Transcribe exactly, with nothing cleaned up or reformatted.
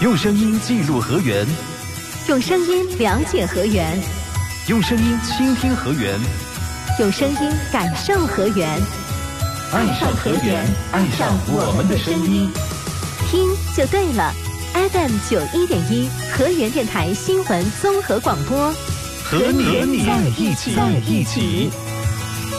用声音记录河源， 用声音了解河源， 用声音倾听河源， 用声音感受河源。 爱上河源，爱上我们的声音， 听就对了。F M 九一点一河源电台新闻综合广播， 和你在一起，在一起。